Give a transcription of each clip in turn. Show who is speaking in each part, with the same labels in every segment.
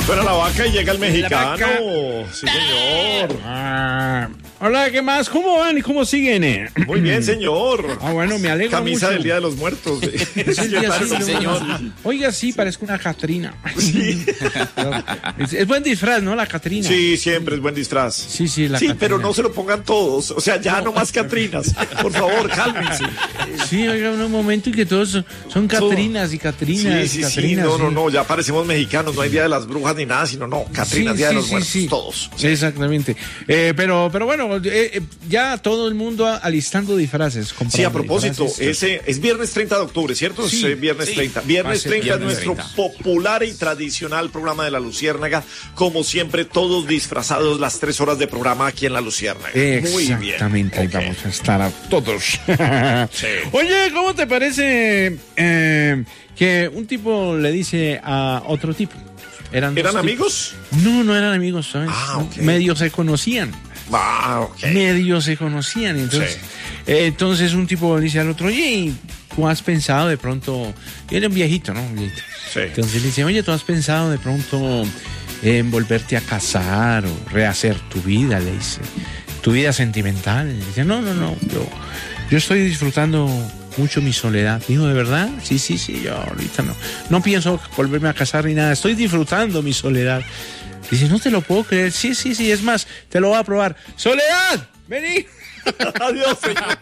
Speaker 1: Suena la vaca y llega el mexicano. Sí, señor.
Speaker 2: Hola, ¿qué más? ¿Cómo van y cómo siguen?
Speaker 1: Muy bien, señor.
Speaker 2: Bueno, me alegro
Speaker 1: Camisa
Speaker 2: mucho.
Speaker 1: del Día de los Muertos.
Speaker 2: Es el día
Speaker 1: Sí, señor.
Speaker 2: Oiga, sí, parezco una Catrina.
Speaker 1: Sí.
Speaker 2: Es buen disfraz, ¿no? La Catrina.
Speaker 1: Sí, siempre es buen disfraz.
Speaker 2: Sí, la
Speaker 1: Sí,
Speaker 2: Catrina.
Speaker 1: pero no se lo pongan todos. O sea, ya no más Catrinas. Por favor, cálmense.
Speaker 2: Sí, oiga, un momento y que todos son Catrinas y Catrinas.
Speaker 1: Sí.
Speaker 2: Catrinas,
Speaker 1: No, ya parecemos mexicanos. No hay Día de las Brujas ni nada, sino Catrinas, Día de los Muertos, todos.
Speaker 2: Sí, exactamente. Pero bueno, ya todo el mundo alistando disfraces.
Speaker 1: Sí, a propósito, es viernes 30 de octubre, ¿cierto?
Speaker 2: Sí,
Speaker 1: es viernes 30. Viernes 30 es nuestro
Speaker 3: 30.
Speaker 1: popular y tradicional programa de La Luciérnaga. Como siempre, todos disfrazados las 3 horas de programa aquí en La Luciérnaga. Muy bien.
Speaker 2: Exactamente, ahí
Speaker 1: Ok.
Speaker 2: vamos a estar a todos.
Speaker 1: Sí.
Speaker 2: Oye, ¿cómo te parece que un tipo le dice a otro tipo? ¿Eran dos
Speaker 1: amigos?
Speaker 2: tipos? No eran amigos, ¿sabes?
Speaker 1: Ok.
Speaker 2: Medio se conocían.
Speaker 1: Ok.
Speaker 2: Medio se conocían. Entonces un tipo le dice al otro, oye, ¿tú has pensado de pronto? Era un viejito, ¿no? Un viejito.
Speaker 1: Sí.
Speaker 2: Entonces le dice, oye, ¿tú has pensado de pronto en volverte a casar o rehacer tu vida? Le dice, tu vida sentimental. Le dice, no, yo estoy disfrutando mucho mi soledad. Dijo, ¿de verdad? Sí, yo ahorita no pienso volverme a casar ni nada, estoy disfrutando mi soledad. Dice, no te lo puedo creer. Sí, es más, te lo voy a probar. ¡Soledad! ¡Vení!
Speaker 1: Adiós, señor.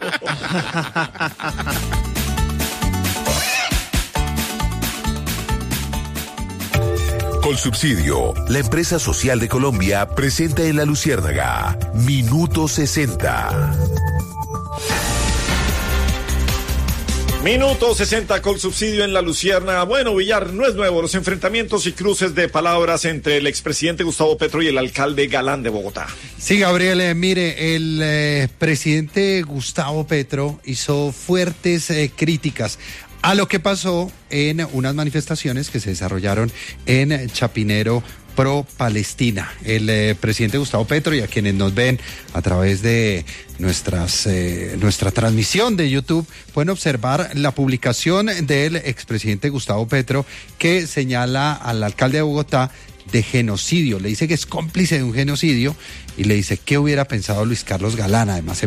Speaker 4: Colsubsidio, la empresa social de Colombia, presenta en La Luciérnaga Minuto 60.
Speaker 1: Minuto 60 con subsidio en La Luciérnaga. Bueno, Villar, no es nuevo los enfrentamientos y cruces de palabras entre el expresidente Gustavo Petro y el alcalde Galán de Bogotá.
Speaker 5: Sí, Gabriel, mire, el presidente Gustavo Petro hizo fuertes críticas a lo que pasó en unas manifestaciones que se desarrollaron en Chapinero pro Palestina. El presidente Gustavo Petro, y a quienes nos ven a través de nuestra transmisión de YouTube, pueden observar la publicación del expresidente Gustavo Petro que señala al alcalde de Bogotá de genocidio. Le dice que es cómplice de un genocidio y le dice qué hubiera pensado Luis Carlos Galán. Además